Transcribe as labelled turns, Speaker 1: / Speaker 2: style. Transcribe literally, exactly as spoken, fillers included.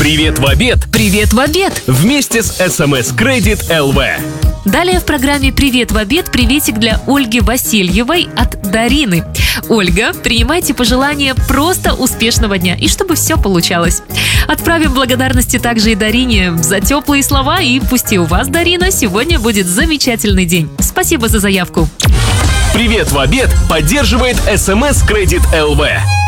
Speaker 1: Привет в обед!
Speaker 2: Привет в обед!
Speaker 1: Вместе с эс эм эс Credit эл ви.
Speaker 2: Далее в программе «Привет в обед» приветик для Ольги Васильевой от Дарины. Ольга, принимайте пожелания просто успешного дня и чтобы все получалось. Отправим благодарности также и Дарине за теплые слова, и пусть и у вас, Дарина, сегодня будет замечательный день. Спасибо за заявку.
Speaker 1: Привет в обед поддерживает эс эм эс Credit эл ви.